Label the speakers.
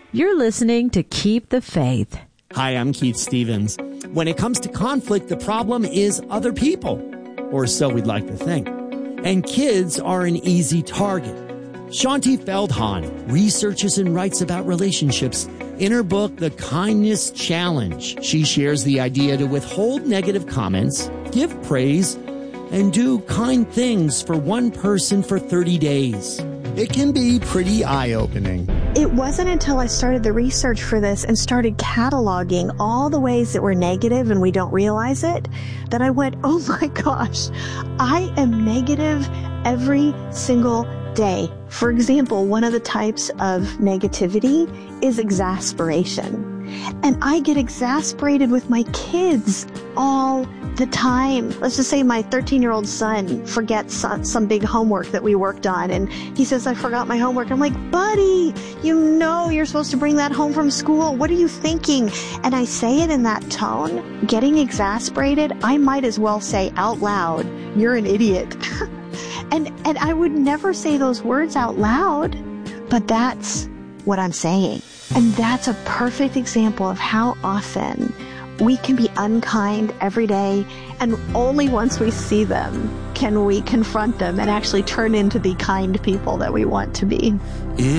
Speaker 1: You're listening to Keep the Faith.
Speaker 2: Hi, I'm Keith Stevens. When it comes to conflict, the problem is other people, or so we'd like to think. And kids are an easy target. Shaunti Feldhahn researches and writes about relationships. In her book, The Kindness Challenge, she shares the idea to withhold negative comments, give praise, and do kind things for one person for 30 days. It can be pretty eye-opening.
Speaker 3: It wasn't until I started the research for this and started cataloging all the ways that we're negative and we don't realize it, that I went, oh my gosh, I am negative every single day. For example, one of the types of negativity is exasperation. And I get exasperated with my kids all the time. Let's just say my 13-year-old son forgets some big homework that we worked on, and he says, I forgot my homework. I'm like, buddy, you know you're supposed to bring that home from school. What are you thinking? And I say it in that tone. Getting exasperated, I might as well say out loud, you're an idiot. And I would never say those words out loud, but that's what I'm saying. And that's a perfect example of how often we can be unkind every day, and only once we see them can we confront them and actually turn into the kind people that we want to be.